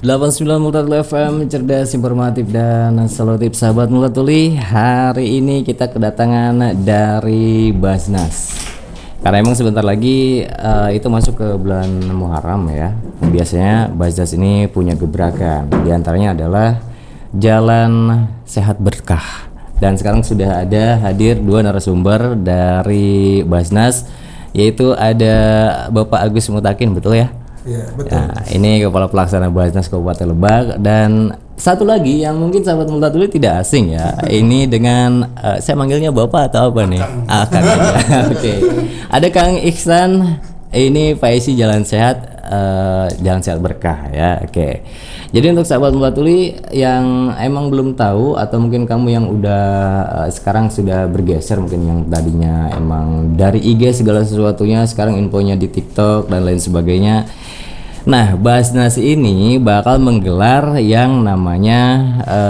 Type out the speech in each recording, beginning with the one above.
89 Multatuli FM, cerdas, informatif, dan solutif. Sahabat Multatuli, hari ini kita kedatangan dari Basnas. Karena emang sebentar lagi itu masuk ke bulan Muharram ya. Biasanya Basnas ini punya gebrakan. Di antaranya adalah Jalan Sehat Berkah. Dan sekarang sudah ada hadir dua narasumber dari Basnas, yaitu ada Bapak Agus Mutakin, betul ya? Iya, betul. Nah, ini Kepala Pelaksana Basnas Kabupaten Lebak, dan satu lagi yang mungkin sahabat Multatuli tidak asing ya. Ini dengan saya manggilnya Bapak atau apa nih? Kang. Oke. Ada Kang Ihsan, ini PSI Jalan Sehat Berkah ya. Oke. Jadi untuk sahabat Multatuli yang emang belum tahu, atau mungkin kamu yang udah sekarang sudah bergeser, mungkin yang tadinya emang dari IG segala sesuatunya sekarang infonya di TikTok dan lain sebagainya. Nah, Basnas ini bakal menggelar yang namanya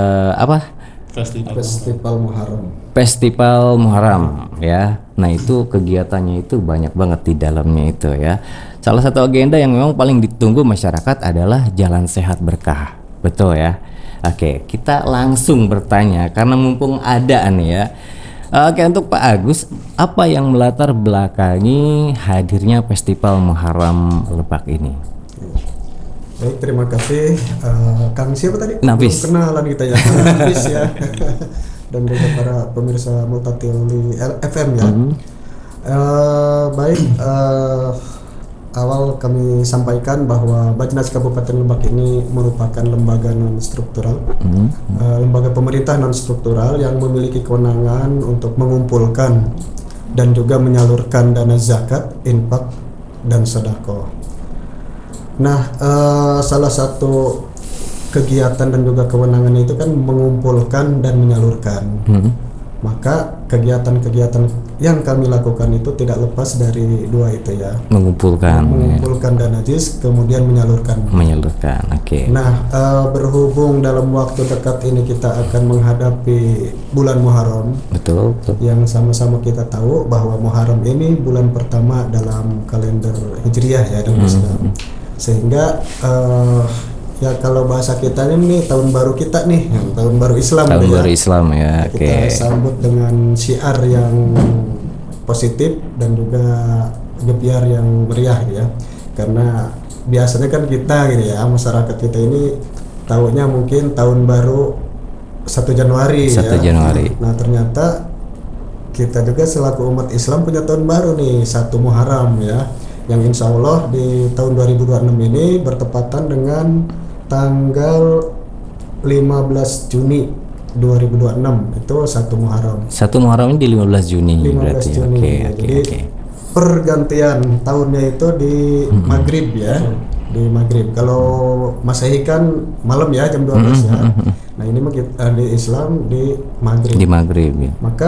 Festival Muharram. Festival Muharram ya. Nah, itu kegiatannya itu banyak banget di dalamnya itu ya. Salah satu agenda yang memang paling ditunggu masyarakat adalah Jalan Sehat Berkah. Betul ya? Oke, kita langsung bertanya karena mumpung ada nih ya. Oke, untuk Pak Agus, apa yang melatar belakangi hadirnya Festival Muharram Lebak ini? Baik, terima kasih. Kang siapa tadi? Nafis. Belum kenalan kita ya. Nafis ya. Dan juga para pemirsa Multatuli FM ya. Baik, awal kami sampaikan bahwa Basnas Kabupaten Lebak ini merupakan lembaga non struktural, lembaga pemerintah non struktural yang memiliki kewenangan untuk mengumpulkan dan juga menyalurkan dana zakat, infak, dan sedekah. Nah, salah satu kegiatan dan juga kewenangan itu kan mengumpulkan dan menyalurkan. Maka kegiatan-kegiatan yang kami lakukan itu tidak lepas dari dua itu ya. Mengumpulkan dana jis, kemudian menyalurkan. Oke. Nah, berhubung dalam waktu dekat ini kita akan menghadapi bulan Muharram. Betul. Yang sama-sama kita tahu bahwa Muharram ini bulan pertama dalam kalender Hijriah ya dalam Islam. Sehingga ya kalau bahasa kita ini tahun baru kita nih, tahun baru Islam. Tahun baru Islam ya. Kita sambut dengan syiar yang positif dan juga gebiar yang meriah ya. Karena biasanya kan kita gitu ya, masyarakat kita ini tahunya mungkin tahun baru 1 Januari 1 ya. Januari. Nah, ternyata kita juga selaku umat Islam punya tahun baru nih, 1 Muharram ya. Yang insya Allah di tahun 2026 ini bertepatan dengan tanggal 15 Juni 2026 itu 1 Muharram. 1 Muharram ini di 15 Juni 15 berarti. Juni. Jadi pergantian tahunnya itu di Maghrib ya. Di Maghrib. Kalau Masehi kan malam ya jam 12 ya. Nah, ini di Islam di Maghrib. Di Maghrib ya. Maka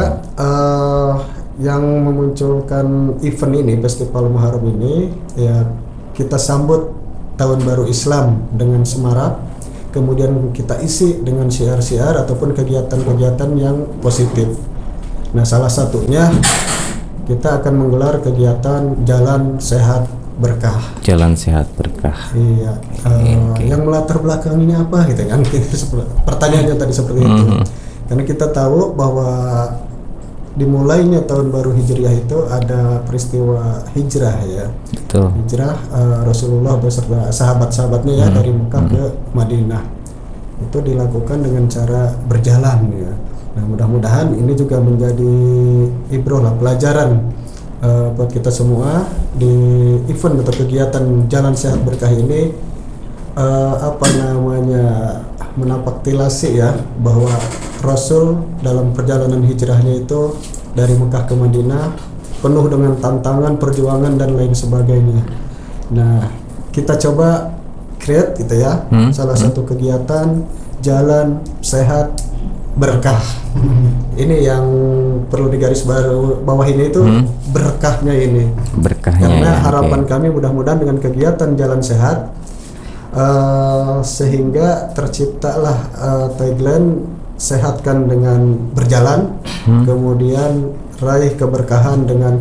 yang memunculkan event ini, Festival Muharram ini ya, kita sambut tahun baru Islam dengan semarak, kemudian kita isi dengan syiar-syiar ataupun kegiatan-kegiatan yang positif. Nah, salah satunya kita akan menggelar kegiatan Jalan Sehat Berkah. Jalan Sehat Berkah. Iya. Yang melatar belakanginya apa gitu kan? Pertanyaannya tadi seperti itu. Karena kita tahu bahwa dimulainya tahun baru Hijriah itu ada peristiwa hijrah ya. Betul. Hijrah Rasulullah beserta sahabat-sahabatnya ya dari Mekah ke Madinah. Itu dilakukan dengan cara berjalan ya. Nah, mudah-mudahan ini juga menjadi ibrah lah, pelajaran buat kita semua di event atau kegiatan Jalan Sehat Berkah ini, menapaktilasi ya bahwa Rasul dalam perjalanan hijrahnya itu dari Mekah ke Madinah penuh dengan tantangan, perjuangan dan lain sebagainya. Nah, kita coba create gitu ya, salah satu kegiatan Jalan Sehat Berkah. Ini yang perlu digaris bawah ini itu berkahnya ini. Berkahnya. Karena harapan kami mudah-mudahan dengan kegiatan Jalan Sehat sehingga terciptalah tagline sehatkan dengan berjalan, kemudian raih keberkahan dengan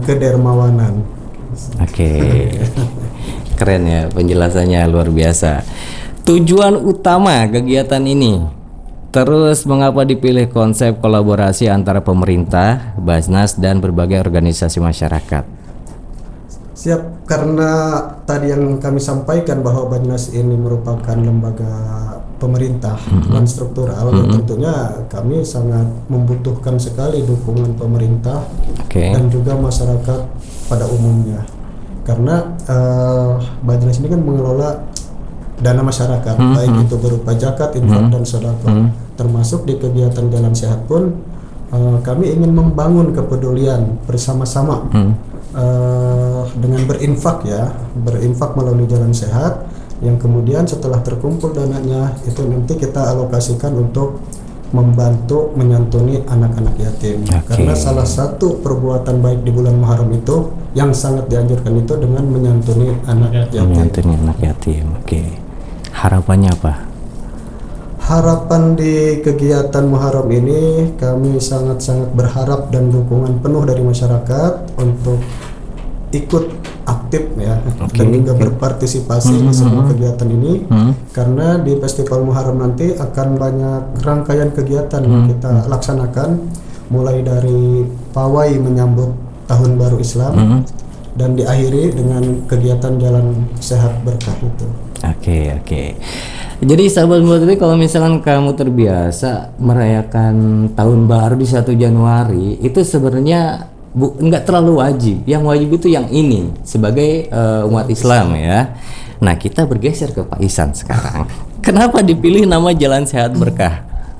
kedermawanan. Oke. Keren ya penjelasannya, luar biasa. Tujuan utama kegiatan ini, terus mengapa dipilih konsep kolaborasi antara pemerintah, Basnas dan berbagai organisasi masyarakat? Siap, karena tadi yang kami sampaikan bahwa Basnas ini merupakan lembaga pemerintah non struktural, dan tentunya kami sangat membutuhkan sekali dukungan pemerintah dan juga masyarakat pada umumnya, karena Basnas ini kan mengelola dana masyarakat, baik itu berupa zakat, infak dan sedekah. Termasuk di kegiatan Jalan Sehat pun kami ingin membangun kepedulian bersama-sama dengan berinfak melalui Jalan Sehat, yang kemudian setelah terkumpul dananya itu nanti kita alokasikan untuk membantu menyantuni anak-anak yatim. Karena salah satu perbuatan baik di bulan Muharram itu yang sangat dianjurkan itu dengan menyantuni anak yatim. Menyantuni anak yatim. Harapannya apa? Harapan di kegiatan Muharram ini, kami sangat-sangat berharap dan dukungan penuh dari masyarakat untuk ikut aktif dan juga berpartisipasi di semua kegiatan ini, karena di Festival Muharram nanti akan banyak rangkaian kegiatan yang kita laksanakan, mulai dari pawai menyambut Tahun Baru Islam dan diakhiri dengan kegiatan Jalan Sehat Berkah itu. Oke. Jadi sahabat Multatuli, kalau misalkan kamu terbiasa merayakan tahun baru di 1 Januari, itu sebenarnya enggak terlalu wajib. Yang wajib itu yang ini sebagai umat Islam ya. Nah, kita bergeser ke Pak Ihsan sekarang. Kenapa dipilih nama Jalan Sehat Berkah?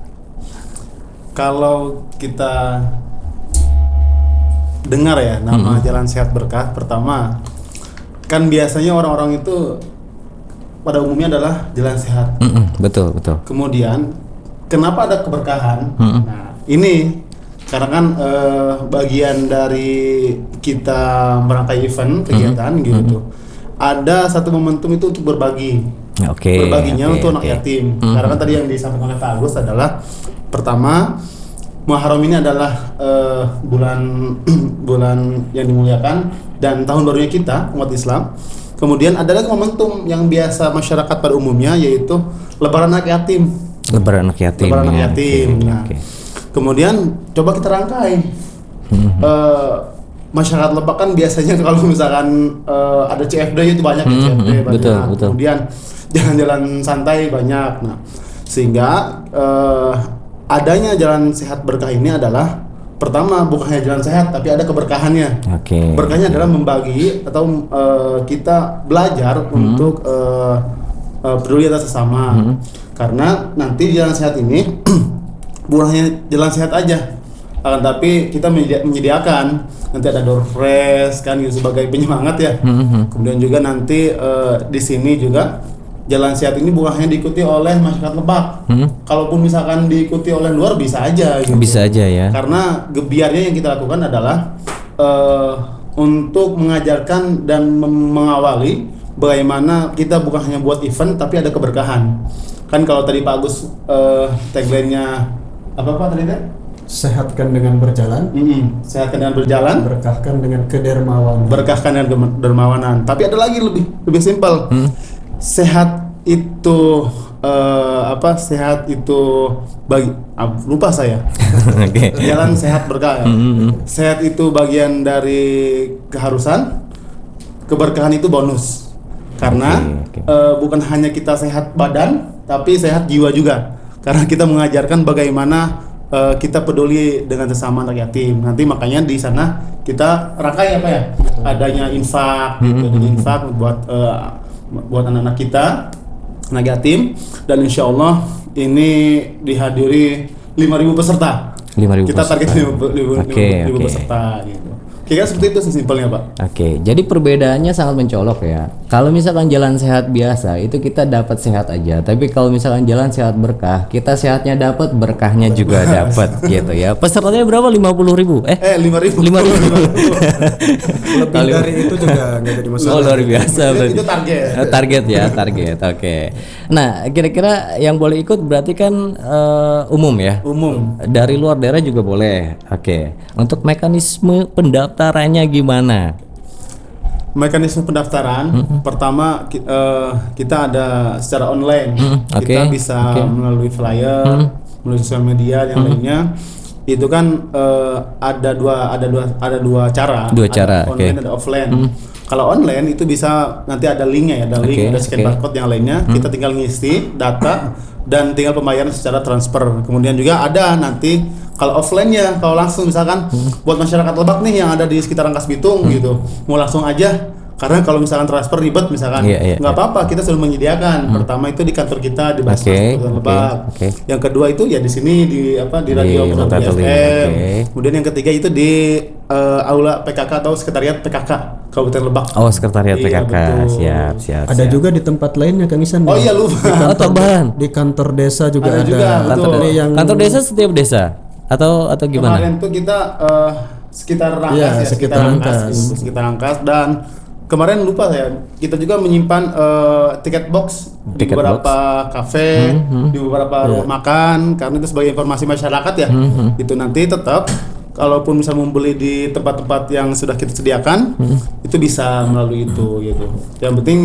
Kalau kita dengar ya nama Jalan Sehat Berkah, pertama kan biasanya orang-orang itu pada umumnya adalah jalan sehat. Betul. Kemudian kenapa ada keberkahan? Nah, ini karena kan bagian dari kita merangkai event kegiatan gitu. Ada satu momentum itu untuk berbagi. Berbaginya untuk anak yatim. Karena kan tadi yang disampaikan oleh Pak Agus adalah pertama, Muharram ini adalah bulan yang dimuliakan dan tahun barunya kita umat Islam. Kemudian ada lagi momentum yang biasa masyarakat pada umumnya, yaitu Lebaran anak yatim. Nah, kemudian coba kita rangkai. Masyarakat Lebak kan biasanya kalau misalkan ada CFD itu banyak CFD banyak. Betul. Kemudian jalan-jalan santai banyak. Nah, sehingga adanya Jalan Sehat Berkah ini adalah pertama, bukan hanya jalan sehat, tapi ada keberkahannya. Berkahnya adalah membagi atau kita belajar untuk peduli atas sesama. Karena nanti di jalan sehat ini bukan hanya jalan sehat aja, akan tapi kita menyediakan nanti ada door fresh kan gitu sebagai penyemangat ya. Kemudian juga nanti di sini juga Jalan Sehat ini bukan hanya diikuti oleh masyarakat Lebak. Kalaupun misalkan diikuti oleh luar bisa aja gitu. Bisa aja ya. Karena gebiarnya yang kita lakukan adalah untuk mengajarkan dan mengawali bagaimana kita bukan hanya buat event tapi ada keberkahan. Kan kalau tadi Pak Agus tagline-nya apa Pak tadi kan? Sehatkan dengan berjalan. Sehatkan dengan berjalan. Berkahkan dengan kedermawanan. Berkahkan dengan kedermawanan. Tapi ada lagi lebih simpel. Sehat itu sehat itu bagi lupa saya. Jalan Sehat Berkah. Sehat itu bagian dari keharusan, keberkahan itu bonus. Karena bukan hanya kita sehat badan, tapi sehat jiwa juga. Karena kita mengajarkan bagaimana kita peduli dengan sesama anak yatim. Nanti makanya di sana kita rangkai apa ya? Adanya infak, infak buat anak-anak kita, anak yatim, dan insya Allah ini dihadiri 5.000 peserta. 5.000 kita target 5.000 Oke. peserta gitu. Kira-kira seperti itu simpelnya Pak. Jadi perbedaannya sangat mencolok ya. Kalau misalkan Jalan Sehat biasa itu kita dapat sehat aja, tapi kalau misalkan Jalan Sehat Berkah, kita sehatnya dapat, berkahnya juga dapat gitu ya. Pesertanya berapa? 50.000? 5.000. Lebih dari itu juga nggak jadi masalah. Luar biasa. Itu target. Target. Oke. Nah, kira-kira yang boleh ikut berarti kan umum ya? Umum. Dari luar daerah juga boleh. Untuk mekanisme pendaftarannya gimana? Mekanisme pendaftaran pertama kita ada secara online. Kita bisa melalui flyer, melalui sosial media yang lainnya. Itu kan ada dua cara. Ada online, ada offline. Kalau online itu bisa nanti ada linknya ya, ada link, ada scan barcode yang lainnya. Kita tinggal ngisi data dan tinggal pembayaran secara transfer. Kemudian juga ada nanti kalau offline ya, kalau langsung misalkan buat masyarakat Lebak nih yang ada di sekitar Rangkas Bitung gitu, mau langsung aja. Karena kalau misalkan transfer ribet misalkan, nggak apa-apa, kita sudah menyediakan. Pertama itu di kantor kita di Basnas Lebak. Yang kedua itu ya di sini di Radio FM. Kemudian yang ketiga itu di aula PKK atau sekretariat PKK Kabupaten Lebak. Oh, sekretariat PKK. Siap. Ada juga di tempat lainnya Kang Isan. Oh iya lupa. Tambahan. Di kantor desa juga ada. Kantor desa setiap desa atau gimana? Kemarin tuh kita sekitar Rangkas sekitar Rangkas dan kemarin lupa saya, kita juga menyimpan tiket box di beberapa kafe, di beberapa rumah makan, karena itu sebagai informasi masyarakat ya. Itu nanti tetap, kalaupun bisa membeli di tempat-tempat yang sudah kita sediakan, itu bisa melalui itu gitu. Yang penting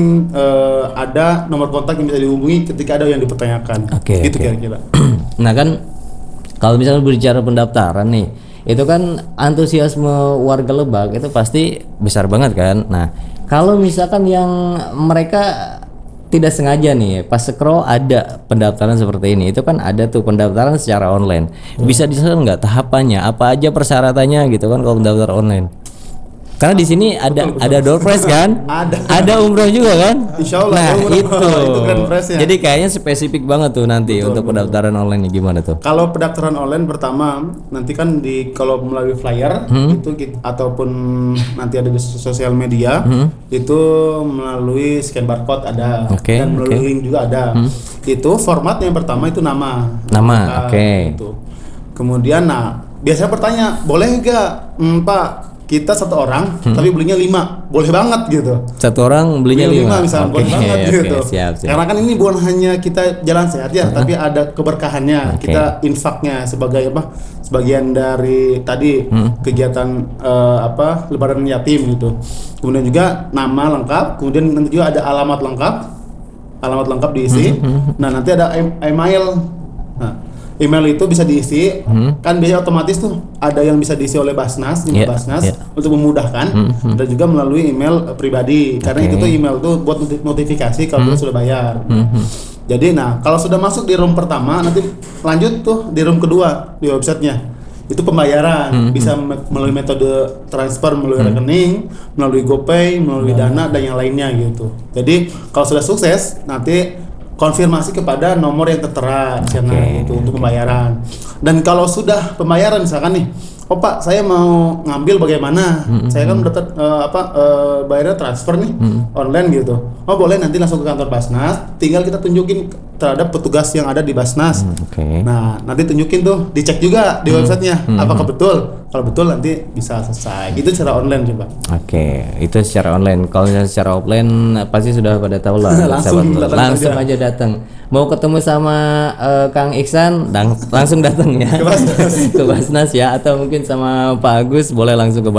ada nomor kontak yang bisa dihubungi ketika ada yang dipertanyakan. Gitu kira-kira. Nah kan, kalau misalnya berbicara pendaftaran nih, itu kan antusiasme warga Lebak itu pasti besar banget kan. Nah, kalau misalkan yang mereka tidak sengaja nih pas scroll ada pendaftaran seperti ini, itu kan ada tuh pendaftaran secara online. Bisa dijelaskan nggak tahapannya, apa aja persyaratannya gitu kan kalau pendaftar online? Karena di sini ada door prize kan, ada umroh juga kan. Insya Allah. Nah itu grand prize-nya. Jadi kayaknya spesifik banget tuh nanti untuk pendaftaran online gimana tuh? Kalau pendaftaran online pertama nanti kan kalau melalui flyer itu ataupun nanti ada di sosial media itu melalui scan barcode ada dan melalui link juga ada. Itu format yang pertama itu nama. Gitu. Kemudian biasanya bertanya boleh nggak Pak? Kita satu orang tapi belinya 5, boleh banget gitu. Satu orang belinya 5 misalnya, boleh banget gitu. Siap. Karena kan ini bukan hanya kita jalan sehat ya, tapi ada keberkahannya. Kita infaknya sebagai sebagian dari tadi kegiatan lebaran yatim gitu. Kemudian juga nama lengkap, kemudian nanti juga ada alamat lengkap diisi. Nah nanti ada email. Email itu bisa diisi, kan biasanya otomatis tuh ada yang bisa diisi oleh Basnas, untuk memudahkan, dan juga melalui email pribadi, karena itu tuh email tuh buat notifikasi kalau kita sudah bayar. Jadi kalau sudah masuk di room pertama, nanti lanjut tuh di room kedua di websitenya. Itu pembayaran, bisa melalui metode transfer, melalui rekening, melalui GoPay, melalui Dana dan yang lainnya gitu. Jadi kalau sudah sukses, nanti konfirmasi kepada nomor yang tertera itu untuk pembayaran. Dan kalau sudah pembayaran misalkan nih, oh Pak saya mau ngambil bagaimana? Saya kan bayarnya transfer nih online gitu. Oh boleh, nanti langsung ke kantor Basnas, tinggal kita tunjukin terhadap petugas yang ada di Basnas. Nah nanti tunjukin tuh, dicek juga di websitenya apakah betul. Kalau betul nanti bisa selesai. Itu secara online coba. Itu secara online. Kalau secara offline pasti sudah pada tahu lah. langsung aja datang. Mau ketemu sama Kang Iksan, langsung datang ya. Ke Basnas ya, atau mungkin sama Pak Agus boleh langsung ke